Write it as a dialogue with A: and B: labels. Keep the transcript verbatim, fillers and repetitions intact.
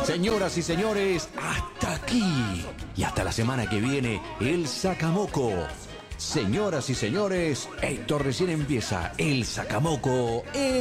A: Señoras y señores, hasta aquí. Y hasta la semana que viene, el Sacamoco. Señoras y señores, esto recién empieza. El Sacamoco.